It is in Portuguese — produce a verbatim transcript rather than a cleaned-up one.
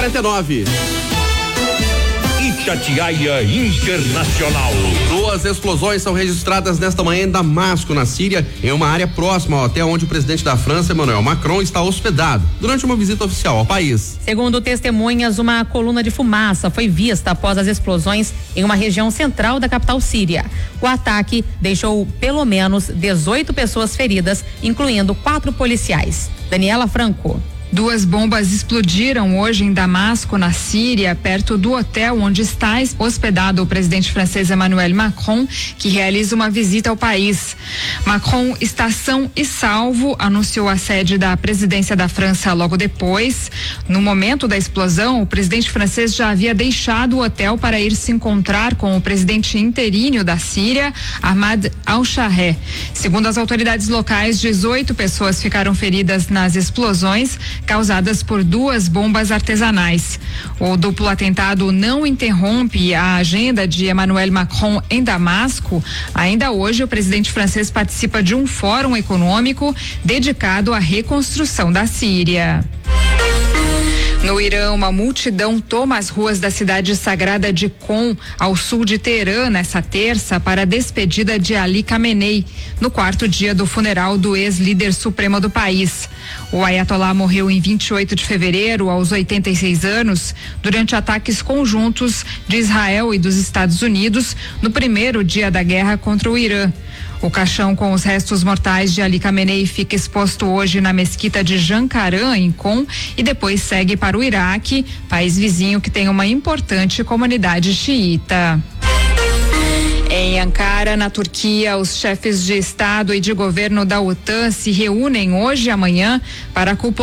quarenta e nove. Itatiaia Internacional. Duas explosões são registradas nesta manhã em Damasco, na Síria, em uma área próxima ao hotel onde o presidente da França, Emmanuel Macron, está hospedado durante uma visita oficial ao país. Segundo testemunhas, uma coluna de fumaça foi vista após as explosões em uma região central da capital síria. O ataque deixou pelo menos dezoito pessoas feridas, incluindo quatro policiais. Daniela Franco. Duas bombas explodiram hoje em Damasco, na Síria, perto do hotel onde está hospedado o presidente francês Emmanuel Macron, que realiza uma visita ao país. Macron está são e salvo, anunciou a sede da presidência da França logo depois. No momento da explosão, o presidente francês já havia deixado o hotel para ir se encontrar com o presidente interino da Síria, Ahmad al-Shahreh. Segundo as autoridades locais, dezoito pessoas ficaram feridas nas explosões causadas por duas bombas artesanais. O duplo atentado não interrompe a agenda de Emmanuel Macron em Damasco. Ainda hoje, o presidente francês participa de um fórum econômico dedicado à reconstrução da Síria. No Irã, uma multidão toma as ruas da cidade sagrada de Qom, ao sul de Teherã, nessa terça, para a despedida de Ali Khamenei, no quarto dia do funeral do ex-líder supremo do país. O Ayatollah morreu em vinte e oito de fevereiro, aos oitenta e seis anos, durante ataques conjuntos de Israel e dos Estados Unidos, no primeiro dia da guerra contra o Irã. O caixão com os restos mortais de Ali Khamenei fica exposto hoje na mesquita de Jancaran, em Qom, e depois segue para o Iraque, país vizinho que tem uma importante comunidade xiita. Em Ankara, na Turquia, os chefes de Estado e de governo da OTAN se reúnem hoje e amanhã para a cúpula